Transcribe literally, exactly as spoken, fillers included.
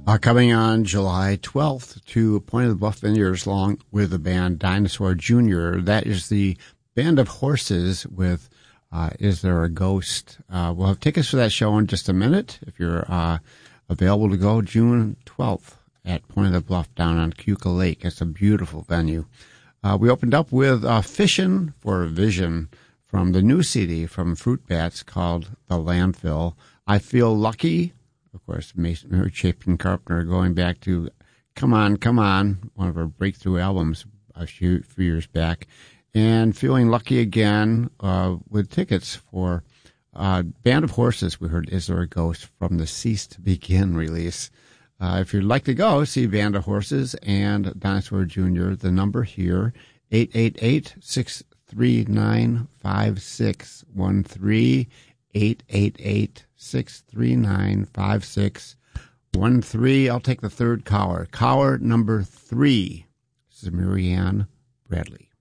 Uh, coming on July twelfth to Point of the Bluff Vineyards along with the band Dinosaur Junior That is the Band of Horses with uh, Is There a Ghost? Uh, we'll have tickets for that show in just a minute. If you're uh, available to go, June twelfth at Point of the Bluff down on Keuka Lake. It's a beautiful venue. Uh, we opened up with uh, Fishin' for a Vision from the new C D from Fruit Bats called The Landfill. I Feel Lucky. Of course, Mason, Mary Chapin Carpenter going back to Come On, Come On, one of her breakthrough albums a few, few years back. And Feeling Lucky again uh, with tickets for uh, Band of Horses. We heard Is There a Ghost from the Cease to Begin release. Uh, if you'd like to go, see Band of Horses and Dinosaur Junior The number here, eight eight eight, six three nine, five six one three, eight eight eight, six three nine, five six one three. I'll take the third caller. Caller number three. This is Marianne Bradley.